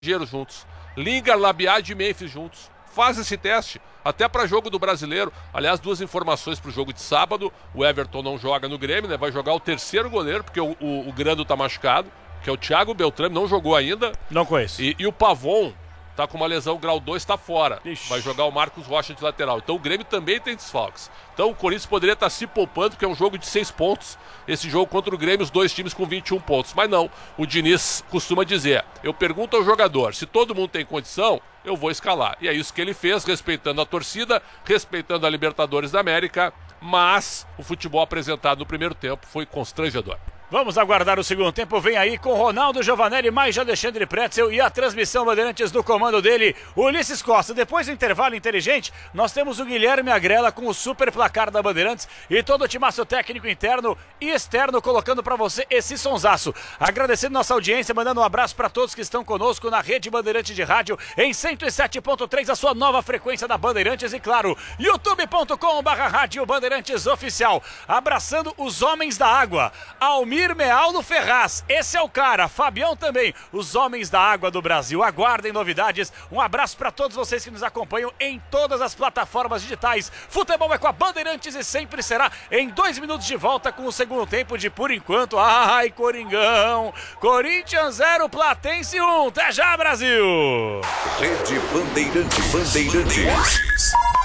juntos. Lingard, Labiad e Memphis juntos. Faz esse teste, até para jogo do Brasileiro. Aliás, duas informações para o jogo de sábado. O Everton não joga no Grêmio, né? Vai jogar o terceiro goleiro, porque o Grando tá machucado, que é o Thiago Beltrame, não jogou ainda. Não conheço. E o Pavon tá com uma lesão grau 2, tá fora. Ixi. Vai jogar o Marcos Rocha de lateral. Então o Grêmio também tem desfalques. Então o Corinthians poderia estar se poupando, porque é um jogo de 6 pontos. Esse jogo contra o Grêmio, os dois times com 21 pontos. Mas não, o Diniz costuma dizer, eu pergunto ao jogador, se todo mundo tem condição, eu vou escalar. E é isso que ele fez, respeitando a torcida, respeitando a Libertadores da América, mas o futebol apresentado no primeiro tempo foi constrangedor. Vamos aguardar o segundo tempo, vem aí com Ronaldo Giovanelli, mais Alexandre Pretzel e a transmissão Bandeirantes do comando dele, Ulisses Costa. Depois do intervalo inteligente, nós temos o Guilherme Agrela com o super placar da Bandeirantes e todo o timaço técnico interno e externo colocando para você esse sonsaço. Agradecendo nossa audiência, mandando um abraço para todos que estão conosco na rede Bandeirantes de rádio em 107.3, a sua nova frequência da Bandeirantes e claro, youtube.com/rádio Bandeirantes Oficial. Abraçando os homens da água, Almir Mealdo Ferraz, esse é o cara, Fabião também, os homens da água do Brasil, aguardem novidades, um abraço para todos vocês que nos acompanham em todas as plataformas digitais, futebol é com a Bandeirantes e sempre será em 2 minutos de volta com o segundo tempo de por enquanto, ai Coringão, Corinthians 0, Platense 1, até já Brasil! Rede Bandeirantes.